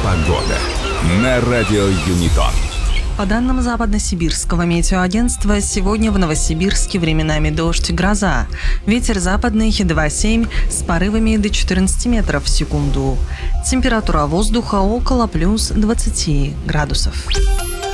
Погода на радио Юнитон. По данным Западно-Сибирского метеоагентства, сегодня в Новосибирске временами дождь и гроза. Ветер западный 2,7 с порывами до 14 метров в секунду. Температура воздуха около плюс 20 градусов.